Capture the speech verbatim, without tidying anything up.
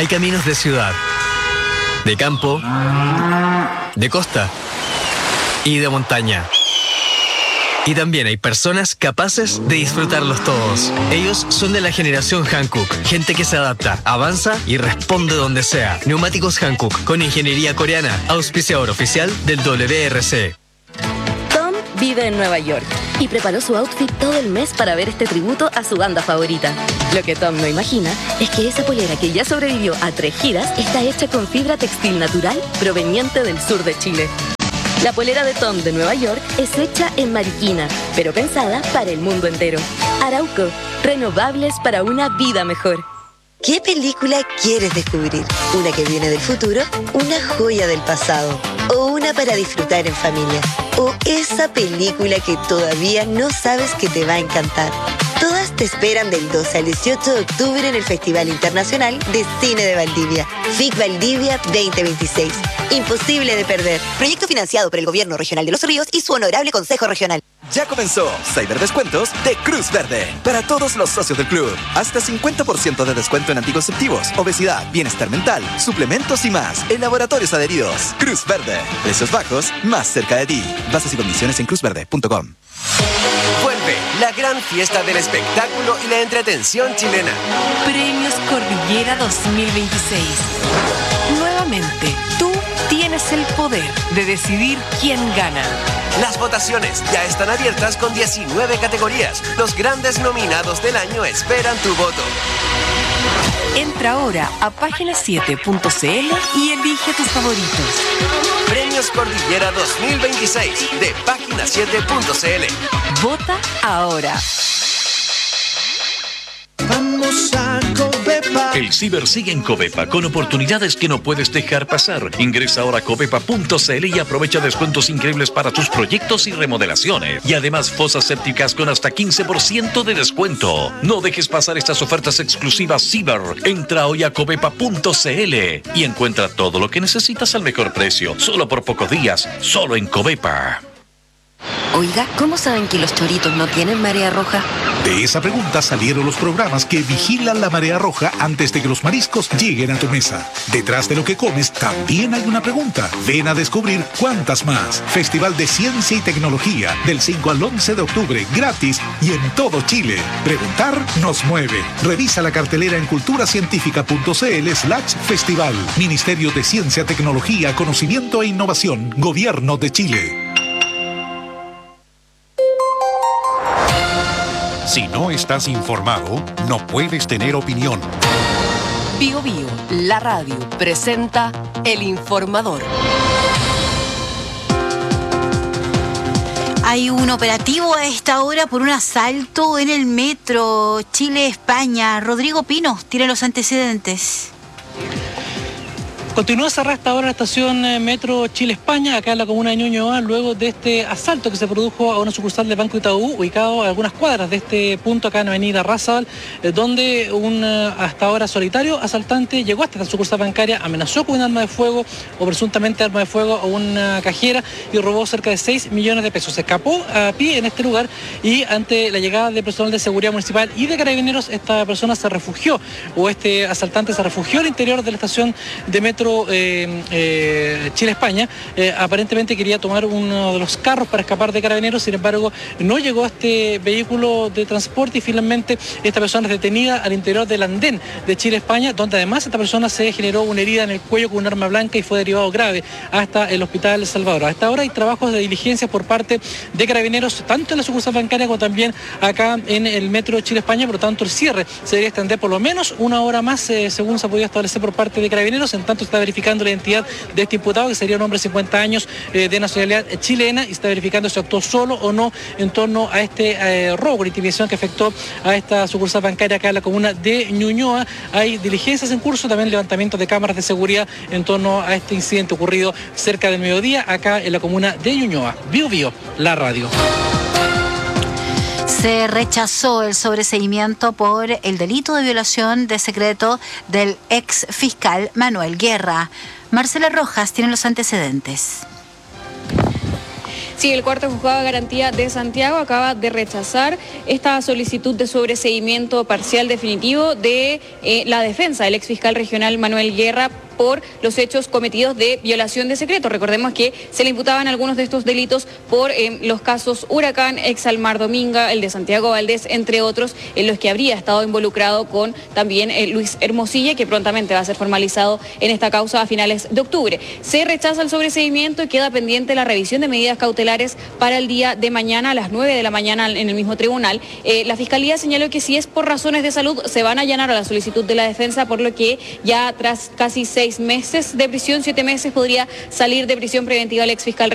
Hay caminos de ciudad, de campo, de costa y de montaña. Y también hay personas capaces de disfrutarlos todos. Ellos son de la generación Hankook, gente que se adapta, avanza y responde donde sea. Neumáticos Hankook con ingeniería coreana, auspiciador oficial del W R C. Tom vive en Nueva York y preparó su outfit todo el mes para ver este tributo a su banda favorita. Lo que Tom no imagina es que esa polera que ya sobrevivió a tres giras está hecha con fibra textil natural proveniente del sur de Chile. La polera de Tom de Nueva York es hecha en Mariquina, pero pensada para el mundo entero. Arauco, renovables para una vida mejor. ¿Qué película quieres descubrir? ¿Una que viene del futuro? ¿Una joya del pasado? ¿O una para disfrutar en familia? ¿O esa película que todavía no sabes que te va a encantar? Todas te esperan del doce al dieciocho de octubre en el Festival Internacional de Cine de Valdivia, F I C Valdivia veinte veintiséis. Imposible de perder. Proyecto financiado por el Gobierno Regional de Los Ríos y su honorable Consejo Regional. Ya comenzó Cyberdescuentos de Cruz Verde. Para todos los socios del club. Hasta cincuenta por ciento de descuento en anticonceptivos, obesidad, bienestar mental, suplementos y más. En laboratorios adheridos. Cruz Verde. Precios bajos, más cerca de ti. Bases y condiciones en cruz verde punto com. Vuelve la gran fiesta del espectáculo y la entretención chilena. Premios Cordillera dos mil veintiséis. Nuevamente, tú tienes el poder de decidir quién gana. Las votaciones ya están abiertas con diecinueve categorías. Los grandes nominados del año esperan tu voto. Entra ahora a página siete punto c l y elige tus favoritos. Premios Cordillera dos mil veintiséis de página siete punto c l. Vota ahora. Vamos a Covepa. El ciber sigue en Covepa con oportunidades que no puedes dejar pasar. Ingresa ahora a covepa punto c l y aprovecha descuentos increíbles para tus proyectos y remodelaciones. Y además fosas sépticas con hasta quince por ciento de descuento. No dejes pasar estas ofertas exclusivas ciber. Entra hoy a covepa punto c l y encuentra todo lo que necesitas al mejor precio. Solo por pocos días, solo en Covepa. Oiga, ¿cómo saben que los choritos no tienen marea roja? De esa pregunta salieron los programas que vigilan la marea roja antes de que los mariscos lleguen a tu mesa. Detrás de lo que comes también hay una pregunta. Ven a descubrir cuántas más. Festival de Ciencia y Tecnología del cinco al once de octubre, gratis y en todo Chile. Preguntar nos mueve. Revisa la cartelera en culturacientífica punto c l slash festival. Ministerio de Ciencia, Tecnología, Conocimiento e Innovación. Gobierno de Chile. Si no estás informado, no puedes tener opinión. Bio Bio, la radio, presenta El Informador. Hay un operativo a esta hora por un asalto en el metro Chile-España. Rodrigo Pino tiene los antecedentes. Continúa cerrada hasta ahora la estación eh, Metro Chile-España, acá en la comuna de Ñuñoa, luego de este asalto que se produjo a una sucursal del Banco Itaú, ubicado a algunas cuadras de este punto acá en Avenida Razal, eh, donde un eh, hasta ahora solitario asaltante llegó hasta la sucursal bancaria, amenazó con un arma de fuego o presuntamente arma de fuego a una cajera y robó cerca de seis millones de pesos. Se escapó a pie en este lugar y ante la llegada de personal de seguridad municipal y de carabineros, esta persona se refugió, o este asaltante se refugió al interior de la estación de Metro Eh, eh, Chile-España. Eh, aparentemente quería tomar uno de los carros para escapar de carabineros, sin embargo no llegó a este vehículo de transporte y finalmente esta persona es detenida al interior del andén de Chile-España, donde además esta persona se generó una herida en el cuello con un arma blanca y fue derivado grave hasta el Hospital Salvador. Hasta ahora hay trabajos de diligencia por parte de carabineros, tanto en la sucursal bancaria como también acá en el Metro Chile-España, por lo tanto el cierre se debería extender por lo menos una hora más, eh, según se ha podido establecer por parte de carabineros. En tanto está verificando la identidad de este imputado, que sería un hombre de cincuenta años eh, de nacionalidad chilena, y está verificando si actuó solo o no en torno a este eh, robo con intimidación que afectó a esta sucursal bancaria acá en la comuna de Ñuñoa. Hay diligencias en curso, también levantamiento de cámaras de seguridad en torno a este incidente ocurrido cerca del mediodía acá en la comuna de Ñuñoa. Bio Bio, la radio. Se rechazó el sobreseimiento por el delito de violación de secreto del ex fiscal Manuel Guerra. Marcela Rojas tiene los antecedentes. Sí, el cuarto juzgado de garantía de Santiago acaba de rechazar esta solicitud de sobreseimiento parcial definitivo de eh, la defensa del exfiscal regional Manuel Guerra por los hechos cometidos de violación de secreto. Recordemos que se le imputaban algunos de estos delitos por eh, los casos Huracán, Exalmar Dominga, el de Santiago Valdés, entre otros, en los que habría estado involucrado con también eh, Luis Hermosilla, que prontamente va a ser formalizado en esta causa a finales de octubre. Se rechaza el sobreseimiento y queda pendiente la revisión de medidas cautelares para el día de mañana a las nueve de la mañana en el mismo tribunal. Eh, la Fiscalía señaló que si es por razones de salud se van a allanar a la solicitud de la defensa, por lo que ya tras casi seis meses de prisión, siete meses, podría salir de prisión preventiva el exfiscal